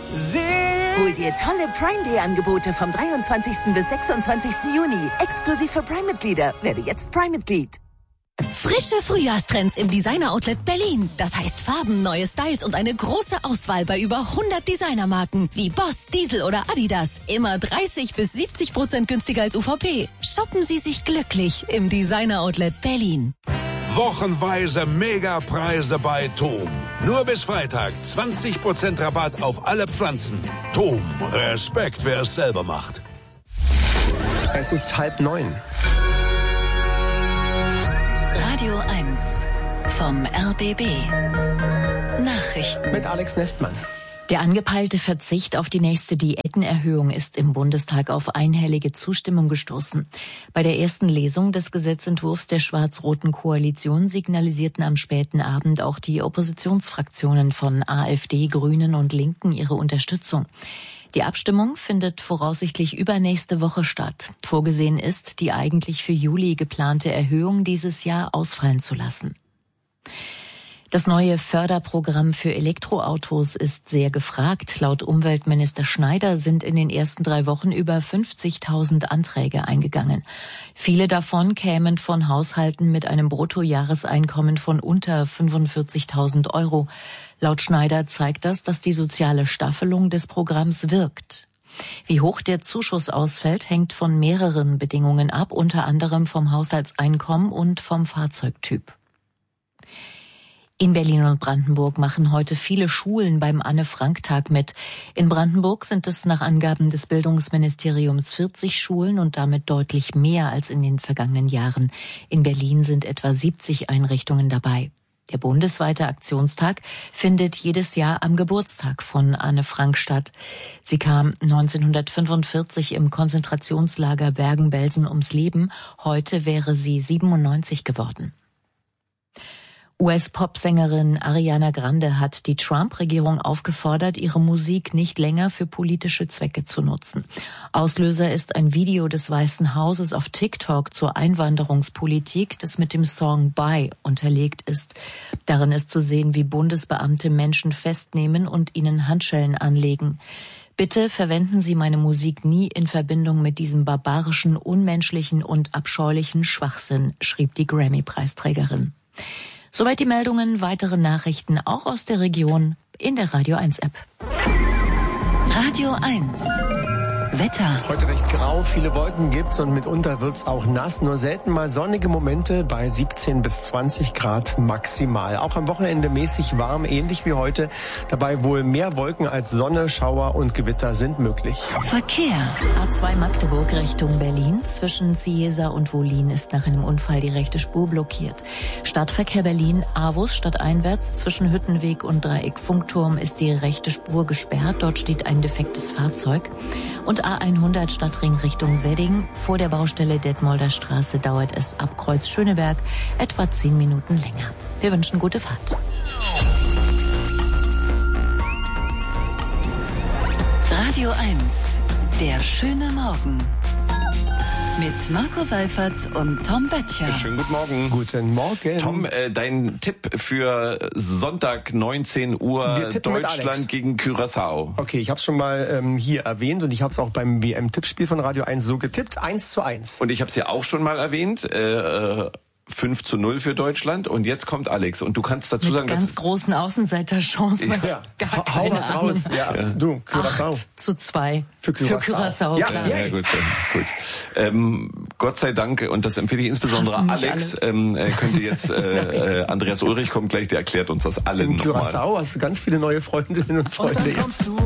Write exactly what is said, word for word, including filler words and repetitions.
Hol dir tolle Prime-Day-Angebote vom dreiundzwanzigsten bis sechsundzwanzigsten Juni. Exklusiv für Prime-Mitglieder. Werde jetzt Prime-Mitglied. Frische Frühjahrstrends im Designer-Outlet Berlin. Das heißt Farben, neue Styles und eine große Auswahl bei über hundert Designermarken wie Boss, Diesel oder Adidas. Immer dreißig bis siebzig Prozent günstiger als U V P. Shoppen Sie sich glücklich im Designer-Outlet Berlin. Wochenweise Megapreise bei Tom. Nur bis Freitag zwanzig Prozent Rabatt auf alle Pflanzen. Tom, Respekt, wer es selber macht. Es ist halb neun. Radio eins vom R B B. Nachrichten mit Alex Nestmann. Der angepeilte Verzicht auf die nächste Diätenerhöhung ist im Bundestag auf einhellige Zustimmung gestoßen. Bei der ersten Lesung des Gesetzentwurfs der schwarz-roten Koalition signalisierten am späten Abend auch die Oppositionsfraktionen von AfD, Grünen und Linken ihre Unterstützung. Die Abstimmung findet voraussichtlich übernächste Woche statt. Vorgesehen ist, die eigentlich für Juli geplante Erhöhung dieses Jahr ausfallen zu lassen. Das neue Förderprogramm für Elektroautos ist sehr gefragt. Laut Umweltminister Schneider sind in den ersten drei Wochen über fünfzigtausend Anträge eingegangen. Viele davon kämen von Haushalten mit einem Bruttojahreseinkommen von unter fünfundvierzigtausend Euro. Laut Schneider zeigt das, dass die soziale Staffelung des Programms wirkt. Wie hoch der Zuschuss ausfällt, hängt von mehreren Bedingungen ab, unter anderem vom Haushaltseinkommen und vom Fahrzeugtyp. In Berlin und Brandenburg machen heute viele Schulen beim Anne-Frank-Tag mit. In Brandenburg sind es nach Angaben des Bildungsministeriums vierzig Schulen und damit deutlich mehr als in den vergangenen Jahren. In Berlin sind etwa siebzig Einrichtungen dabei. Der bundesweite Aktionstag findet jedes Jahr am Geburtstag von Anne Frank statt. Sie kam neunzehnhundertfünfundvierzig im Konzentrationslager Bergen-Belsen ums Leben. Heute wäre sie siebenundneunzig geworden. U S-Popsängerin Ariana Grande hat die Trump-Regierung aufgefordert, ihre Musik nicht länger für politische Zwecke zu nutzen. Auslöser ist ein Video des Weißen Hauses auf TikTok zur Einwanderungspolitik, das mit dem Song Bye unterlegt ist. Darin ist zu sehen, wie Bundesbeamte Menschen festnehmen und ihnen Handschellen anlegen. Bitte verwenden Sie meine Musik nie in Verbindung mit diesem barbarischen, unmenschlichen und abscheulichen Schwachsinn, schrieb die Grammy-Preisträgerin. Soweit die Meldungen, weitere Nachrichten auch aus der Region in der Radio eins App. Radio eins. Wetter. Heute recht grau, viele Wolken gibt's und mitunter wird's auch nass. Nur selten mal sonnige Momente bei siebzehn bis zwanzig Grad maximal. Auch am Wochenende mäßig warm, ähnlich wie heute. Dabei wohl mehr Wolken als Sonne, Schauer und Gewitter sind möglich. Verkehr. A zwei Magdeburg Richtung Berlin. Zwischen Ciesa und Wohlin ist nach einem Unfall die rechte Spur blockiert. Stadtverkehr Berlin, Avus stadteinwärts. Zwischen Hüttenweg und Dreieck Funkturm ist die rechte Spur gesperrt. Dort steht ein defektes Fahrzeug. Und A hundert Stadtring Richtung Wedding. Vor der Baustelle Detmolder Straße dauert es ab Kreuz Schöneberg etwa zehn Minuten länger. Wir wünschen gute Fahrt. Radio eins. Der schöne Morgen. Mit Marco Seifert und Tom Böttcher. Schönen guten Morgen. Guten Morgen. Tom, äh, dein Tipp für Sonntag neunzehn Uhr Deutschland gegen Curaçao. Okay, ich habe es schon mal ähm, hier erwähnt und ich habe es auch beim W M-Tippspiel von Radio eins so getippt. eins zu eins. Und ich habe es ja auch schon mal erwähnt. Äh, fünf zu null für Deutschland und jetzt kommt Alex und du kannst dazu Mit sagen, ganz dass großen Außenseiterchancen. Ja, gar hau keine was Ahnung. raus. Ja, ja. Du, Curaçao. acht zu zwei Für Curaçao. Für Curaçao, ja, klar. ja. Ja, gut, gut. Ähm, Gott sei Dank, und das empfehle ich insbesondere Alex, ähm, äh, könnte jetzt, äh, äh, Andreas Ulrich kommt gleich, der erklärt uns das allen In nochmal. Curaçao hast du ganz viele neue Freundinnen und Freunde Und dann jetzt. kommst du